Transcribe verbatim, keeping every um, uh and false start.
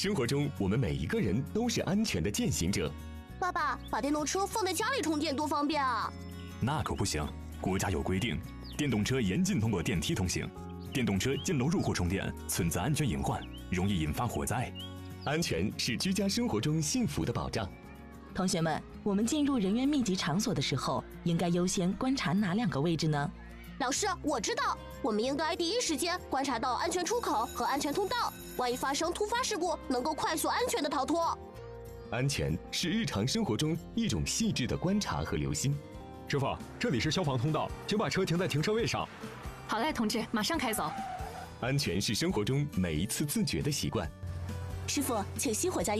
生活中，我们每一个人都是安全的践行者。 爸爸，把电动车放在家里充电多方便啊！ 那可不行，国家有规定，电动车严禁通过电梯通行。电动车进楼入户充电存在安全隐患，容易引发火灾。 安全是居家生活中幸福的保障。 同学们，我们进入人员密集场所的时候，应该优先观察哪两个位置呢？ 老师，我知道，我们应该第一时间观察到安全出口和安全通道，万一发生突发事故，能够快速安全的逃脱。 安全是日常生活中一种细致的观察和留心。 师傅，这里是消防通道，请把车停在停车位上。 好嘞，同志，马上开走。 安全是生活中每一次自觉的习惯。 师傅，请熄火加油。